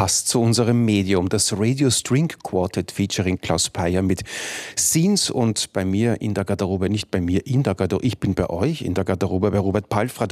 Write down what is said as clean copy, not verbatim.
passt zu unserem Medium. Das Radio String Quartet featuring Klaus Peyer mit Scenes und bei mir in der Garderobe, nicht bei mir in der Garderobe, ich bin bei euch in der Garderobe bei Robert Palfrat.